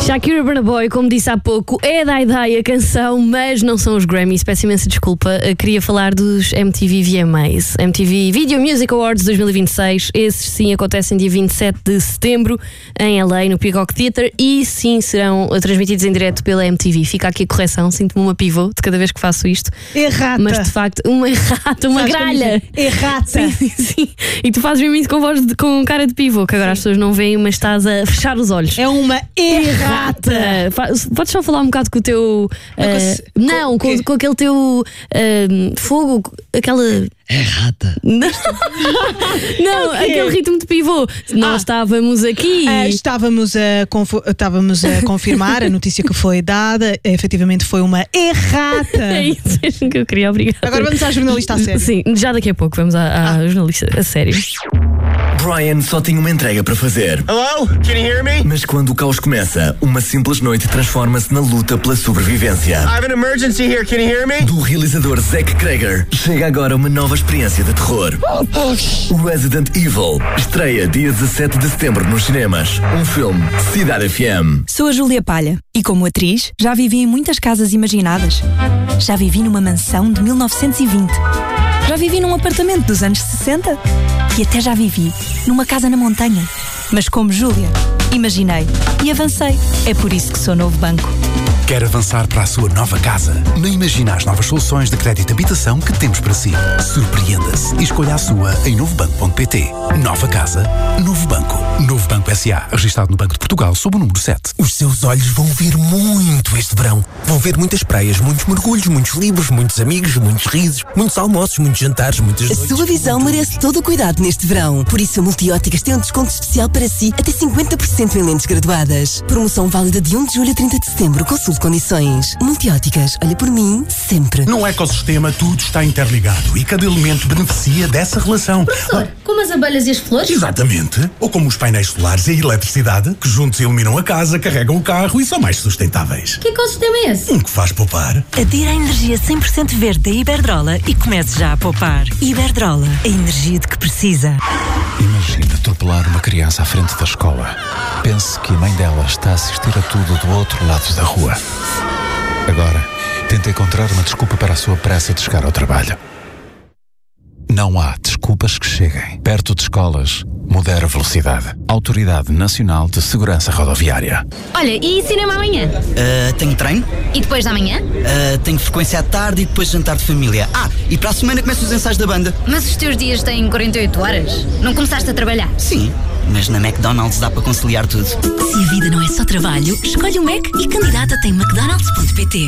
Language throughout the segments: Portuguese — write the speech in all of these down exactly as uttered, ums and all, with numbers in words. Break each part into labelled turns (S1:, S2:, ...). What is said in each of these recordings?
S1: Shakira Burna Boy, como disse há pouco, é da Idai a canção, mas não são os Grammys. Peço imensa desculpa. Eu queria falar dos M T V V M As, M T V Video Music Awards dois mil e vinte e seis. Esses sim acontecem dia vinte e sete de setembro em L A, no Peacock Theatre, e sim serão transmitidos em direto pela M T V. Fica aqui a correção, sinto-me uma pivô de cada vez que faço isto.
S2: Errata.
S1: Mas de facto, uma errata, uma
S2: Sabes
S1: gralha.
S2: Errata.
S1: Sim, sim, sim. E tu fazes mesmo isso com voz de, com cara de pivô, que agora sim. As pessoas não veem, mas estás a fechar os olhos.
S2: É uma errata.
S1: Podes só falar um bocado com o teu.
S2: Não,
S1: uh,
S2: com,
S1: não com, com, com aquele teu uh, fogo, aquela.
S3: Errata.
S1: Não, não okay. Aquele ritmo de pivô. Nós ah. estávamos aqui.
S2: Uh, estávamos, a confo- estávamos a confirmar a notícia que foi dada. Efetivamente foi uma errata.
S1: É isso mesmo que eu queria, obrigada.
S2: Agora vamos à jornalista a sério.
S1: Sim, já daqui a pouco vamos à, à ah. jornalista a sério.
S3: Brian só tem uma entrega para fazer.
S4: Hello? Can you hear me?
S3: Mas quando o caos começa, uma simples noite transforma-se na luta pela sobrevivência.
S4: I have an emergency here. Can you hear me?
S3: Do realizador Zack Cregger chega agora uma nova experiência de terror. O Resident Evil estreia dia dezassete de setembro nos cinemas. Um filme Cidade F M.
S5: Sou a Júlia Palha e, como atriz, já vivi em muitas casas imaginadas. Já vivi numa mansão de mil novecentos e vinte. Já vivi num apartamento dos anos sessenta. E até já vivi numa casa na montanha. Mas como Júlia, imaginei e avancei. É por isso que sou Novo Banco.
S6: Quer avançar para a sua nova casa? Não imagina as novas soluções de crédito de habitação que temos para si. Surpreenda-se e escolha a sua em novo banco ponto pt. Nova casa, Novo Banco. Novo Banco S A, registado no Banco de Portugal sob o número sete.
S7: Os seus olhos vão ver muito este verão. Vão ver muitas praias, muitos mergulhos, muitos livros, muitos amigos, muitos risos, muitos almoços, muitos jantares, muitas noites.
S8: A sua visão merece todo o cuidado neste verão. Por isso a Multióticas tem um desconto especial para si, até cinquenta por cento em lentes graduadas. Promoção válida de um de julho a trinta de setembro. Consulte condições. Multióticas, olha por mim, sempre.
S6: No ecossistema tudo está interligado e cada elemento beneficia dessa relação.
S9: Professor, como as abelhas e as flores?
S6: Exatamente. Ou como os painéis solares e a eletricidade, que juntos iluminam a casa, carregam o carro e são mais sustentáveis.
S9: Que ecossistema é esse?
S6: Um que faz poupar.
S5: Adira à energia cem por cento verde da Iberdrola e comece já a poupar. Iberdrola, a energia de que precisa.
S10: Imagina atropelar uma criança à frente da escola. Pense que a mãe dela está a assistir a tudo do outro lado da rua. Agora, tenta encontrar uma desculpa para a sua pressa de chegar ao trabalho. Não há desculpas que cheguem. Perto de escolas, modera a velocidade. Autoridade Nacional de Segurança Rodoviária.
S9: Olha, e cinema amanhã?
S11: Uh, tenho treino.
S9: E depois da manhã?
S11: Uh, tenho frequência à tarde e depois jantar de família. Ah, e para a semana começam os ensaios da banda.
S9: Mas os teus dias têm quarenta e oito horas? Não começaste a trabalhar?
S11: Sim, mas na McDonald's dá para conciliar tudo.
S8: Se a vida não é só trabalho, escolhe o Mac e candidata-te em mcdonalds ponto pt.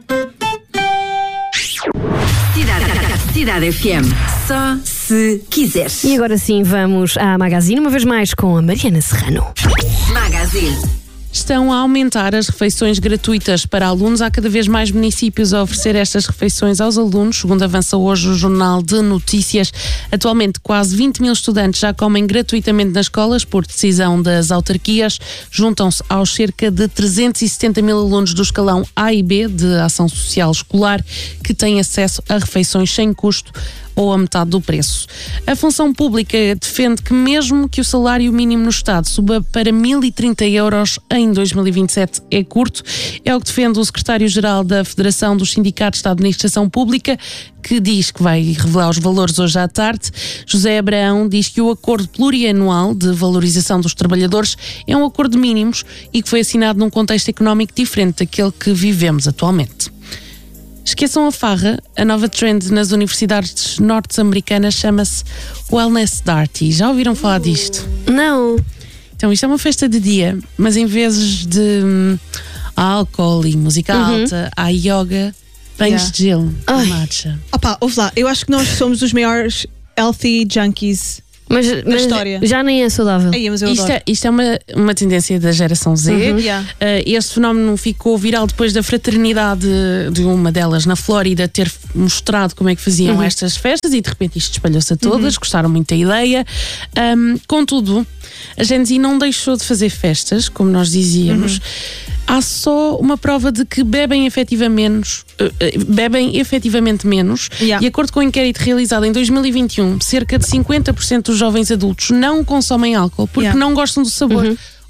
S12: Cidade, Cidade F M. Só se quiseres.
S1: E agora sim vamos à Magazine, uma vez mais com a Mariana Serrano.
S12: Magazine.
S13: Estão a aumentar as refeições gratuitas para alunos. Há cada vez mais municípios a oferecer estas refeições aos alunos, segundo avança hoje o Jornal de Notícias. Atualmente, quase vinte mil estudantes já comem gratuitamente nas escolas, por decisão das autarquias. Juntam-se aos cerca de trezentos e setenta mil alunos do escalão A e B de Ação Social Escolar, que têm acesso a refeições sem custo ou a metade do preço. A função pública defende que mesmo que o salário mínimo no Estado suba para mil e trinta euros em dois mil e vinte e sete, é curto. É o que defende o secretário-geral da Federação dos Sindicatos da Administração Pública, que diz que vai revelar os valores hoje à tarde. José Abraão diz que o acordo plurianual de valorização dos trabalhadores é um acordo de mínimos e que foi assinado num contexto económico diferente daquele que vivemos atualmente. Esqueçam a farra, a nova trend nas universidades norte-americanas chama-se Wellness Darty. Já ouviram falar disto?
S1: Não.
S13: Então, isto é uma festa de dia, mas em vez de hum, álcool e música uhum. alta, há yoga, banhos yeah. de gelo, matcha.
S2: Opa, ouve lá, eu acho que nós somos os maiores healthy junkies
S1: mas,
S2: da
S1: mas
S2: história.
S1: Já nem é saudável.
S2: Aí, mas eu
S13: isto, é, isto é uma, uma tendência da geração Z.
S2: Uhum. Yeah.
S13: Uh, este fenómeno ficou viral depois da fraternidade de uma delas na Flórida ter mostrado como é que faziam uhum. estas festas e de repente isto espalhou-se a todas, uhum. gostaram muito da ideia. Um, contudo, a Gen Z não deixou de fazer festas, como nós dizíamos. Uhum. Há só uma prova de que bebem efetivamente, uh, bebem efetivamente menos.
S2: Yeah.
S13: De acordo com o inquérito realizado em dois mil e vinte e um, cerca de cinquenta por cento dos jovens adultos não consomem álcool porque yeah. não gostam do sabor. Uhum.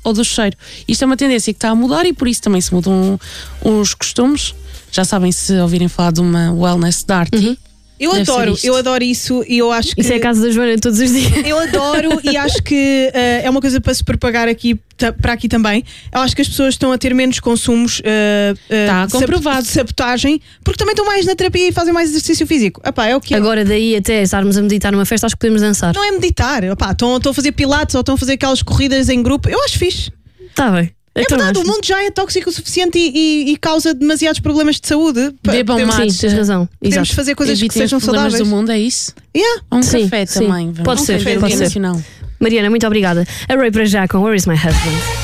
S13: ou do cheiro. Isto é uma tendência que está a mudar e por isso também se mudam os costumes. Já sabem, se ouvirem falar de uma wellness darty.
S1: Uhum.
S2: Eu Deve adoro, eu adoro isso e eu acho que.
S1: Isso é a casa da Joana todos os dias.
S2: Eu adoro e acho que uh, é uma coisa para se propagar aqui, para aqui também. Eu acho que as pessoas estão a ter menos consumos uh, uh,
S13: tá,
S2: de,
S13: comprovado.
S2: de sabotagem, porque também estão mais na terapia e fazem mais exercício físico. Epá, é o que é.
S1: Agora, daí até estarmos a meditar numa festa, acho que podemos dançar.
S2: Não é meditar, epá, estão, estão a fazer pilates ou estão a fazer aquelas corridas em grupo. Eu acho fixe.
S1: Está bem.
S2: É
S1: então
S2: verdade,
S1: acho.
S2: o mundo já é tóxico o suficiente e, e, e causa demasiados problemas de saúde.
S13: Bebam
S2: podemos,
S13: mais.
S1: Sim, tens razão.
S2: Podemos
S1: Exato.
S2: fazer coisas
S13: Evitem
S2: que sejam
S13: os problemas
S2: saudáveis.
S13: do mundo, é isso?
S2: Yeah.
S13: Um
S1: Sim,
S13: café
S1: sim.
S13: também.
S1: Pode
S13: um
S1: ser,
S13: café
S1: pode ser.
S13: nacional.
S1: Mariana, muito obrigada. A Ray para já com Where is My Husband?